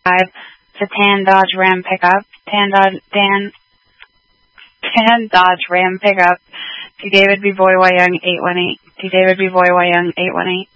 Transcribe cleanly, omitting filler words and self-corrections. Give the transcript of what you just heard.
It's a tan Dodge Ram pickup. Tan Dodge Ram pickup. To David B. Boy Y. Young 818. To David B. Boy Y. Young 818.